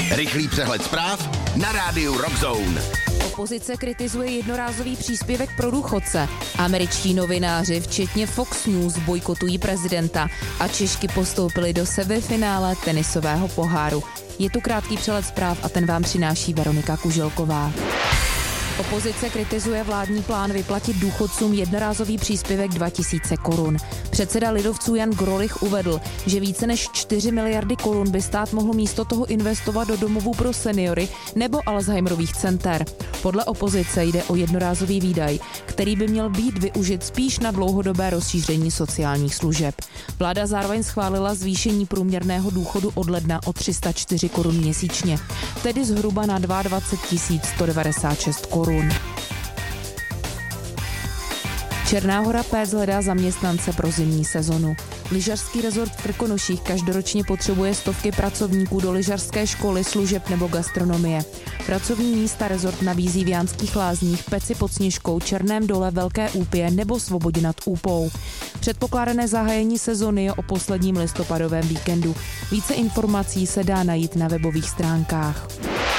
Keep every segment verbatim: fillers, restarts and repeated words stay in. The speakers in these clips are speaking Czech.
Rychlý přehled zpráv na rádiu Rockzone. Opozice kritizuje jednorázový příspěvek pro důchodce. Američtí novináři, včetně Fox News, bojkotují prezidenta a Češky postoupily do semifinále tenisového poháru. Je tu krátký přehled zpráv a ten vám přináší Veronika Kuželková. Opozice kritizuje vládní plán vyplatit důchodcům jednorázový příspěvek dva tisíce korun. Předseda lidovců Jan Grolich uvedl, že více než čtyři miliardy korun by stát mohl místo toho investovat do domovů pro seniory nebo Alzheimerových center. Podle opozice jde o jednorázový výdaj, který by měl být využit spíš na dlouhodobé rozšíření sociálních služeb. Vláda zároveň schválila zvýšení průměrného důchodu od ledna o tři sta čtyři korun měsíčně, tedy zhruba na dvacet dva tisíc sto devadesát šest korun. Černá Hora Pec hledá zaměstnance pro zimní sezonu. Lyžařský rezort v Krkonoších každoročně potřebuje stovky pracovníků do lyžařské školy, služeb nebo gastronomie. Pracovní místa rezort nabízí v Jánských Lázních, Peci pod Sněžkou, Černém Dole, Velké Úpě nebo Svobodě nad Úpou. Předpokládané zahájení sezony je o posledním listopadovém víkendu. Více informací se dá najít na webových stránkách.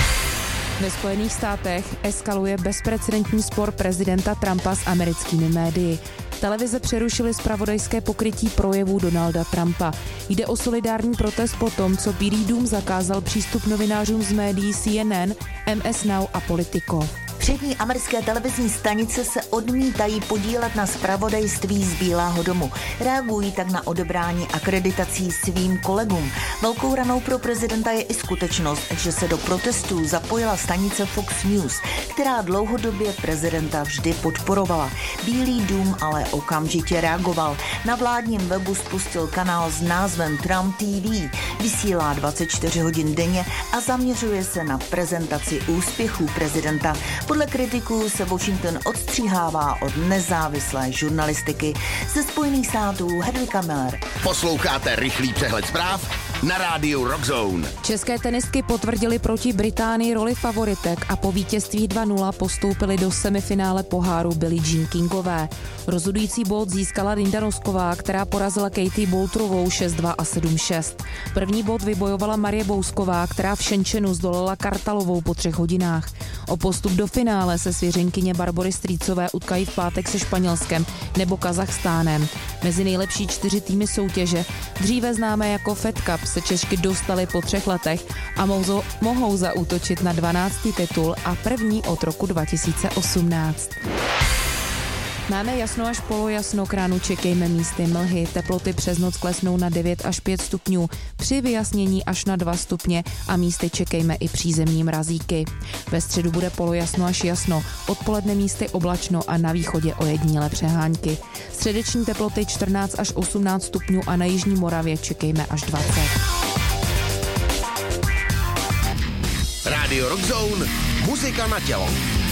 Ve Spojených státech eskaluje bezprecedentní spor prezidenta Trumpa s americkými médii. Televize přerušily zpravodajské pokrytí projevů Donalda Trumpa. Jde o solidární protest po tom, co Bílý dům zakázal přístup novinářům z médií C N N, M S Now a Politico. Přední americké televizní stanice se odmítají podílet na zpravodajství z Bílého domu. Reagují tak na odebrání akreditací svým kolegům. Velkou ranou pro prezidenta je i skutečnost, že se do protestů zapojila stanice Fox News, která dlouhodobě prezidenta vždy podporovala. Bílý dům ale okamžitě reagoval. Na vládním webu spustil kanál s názvem Trump T V. Vysílá dvacet čtyři hodin denně a zaměřuje se na prezentaci úspěchů prezidenta. Podle kritiků se Washington odstříhává od nezávislé žurnalistiky. Ze Spojených států Hedvika Miller. Posloucháte rychlý přehled zpráv na rádiu Rockzone. České tenistky potvrdily proti Británii roli favoritek a po vítězství dva nula postoupily do semifinále poháru Billie Jean Kingové. Rozhodující bod získala Linda Nosková, která porazila Katie Boulterovou šest dva a sedm šest. První bod vybojovala Marie Bousková, která v Shenzhenu zdolala Kartalovou po třech hodinách. O postup do finále se svěřenkyně Barbory Strýcové utkají v pátek se Španělskem nebo Kazachstánem. Mezi nejlepší čtyři týmy soutěže, dříve známé jako Fed Cup, se Češky dostaly po třech letech a mohou, mohou zaútočit na dvanáctý titul a první od roku dva tisíce osmnáct. Máme jasno až polojasno, k ránu čekejme místy mlhy, teploty přes noc klesnou na devět až pět stupňů, při vyjasnění až na dva stupně a místy čekejme i přízemní mrazíky. Ve středu bude polojasno až jasno, odpoledne místy oblačno a na východě ojedinělé přehánky. Středeční teploty čtrnáct až osmnáct stupňů a na jižní Moravě čekejme až dvacet. Rádio Rockzone, muzika na tělo.